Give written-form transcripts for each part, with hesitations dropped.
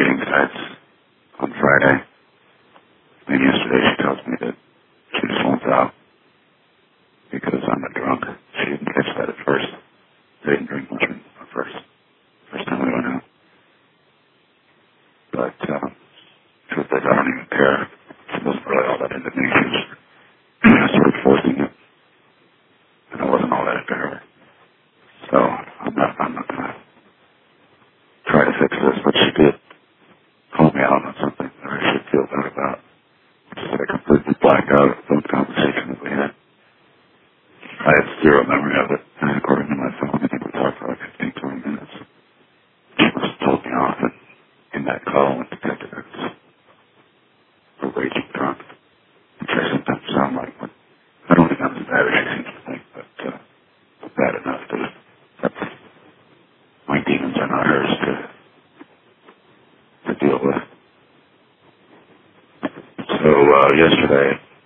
dating sites on Friday. And yesterday she tells me that she just wants out because I'm a drunk. She didn't catch that at first. I didn't drink much at first time we went out. But truth is, I don't even care. She wasn't really all that into me. She was sort of forcing it, and I wasn't all that into her. So I'm not gonna try to fix this. But she did call me out on something that I should feel bad about. Just I completely blacked out of the phone conversation that we had. I have zero memory of it, and according to my phone, I think we talked for like 15, 20 minutes. She must have told me off, and in that call, when detected I was a raging drunk, which I sometimes sound like, but I don't think I'm as bad as she seems to think, but bad enough that my demons are not hers to deal with. So yesterday,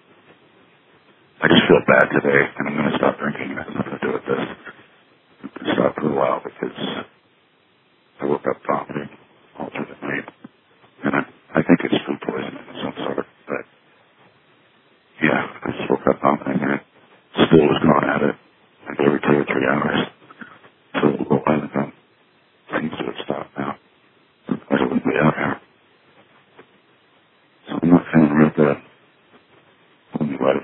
I just feel bad today, and I'm going to stop drinking. It has nothing to do with this. I'm going to stop for a while because I woke up vomiting.